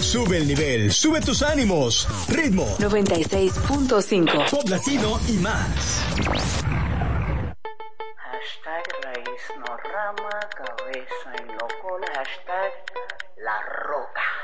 Sube el nivel, sube tus ánimos. Ritmo 96.5. Pop latino y más. Hashtag raíz no rama, cabeza y no cola. Hashtag la roca.